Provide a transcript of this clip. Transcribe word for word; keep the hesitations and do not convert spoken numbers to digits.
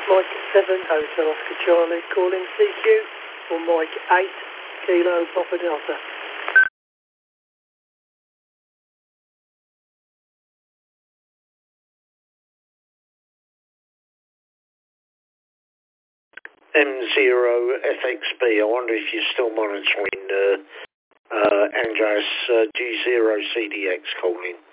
Mike seven, Hotel Oscar Charlie, calling C Q for Mike eight, Kilo Papa Delta. M zero F X B, I wonder if you're still monitoring uh, uh, Andreas uh, G zero C D X calling.